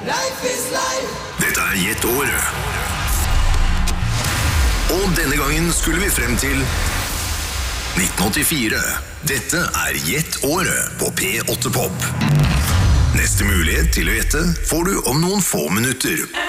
Dette Gjett året. Og denne gangen skulle vi frem til 1984. Dette Gjett året på P8 Pop. Neste mulighet til å gjette får du om noen få minutter.